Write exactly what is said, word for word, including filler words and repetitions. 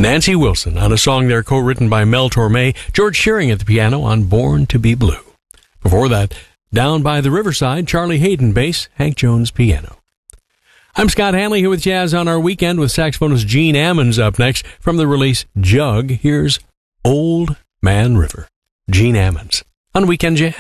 Nancy Wilson on a song there co-written by Mel Torme, George Shearing at the piano on Born to Be Blue. Before that, Down by the Riverside, Charlie Hayden bass, Hank Jones piano. I'm Scott Hanley here with Jazz on Our Weekend with saxophonist Gene Ammons up next. From the release Jug, here's Old Man River. Gene Ammons on Weekend Jazz.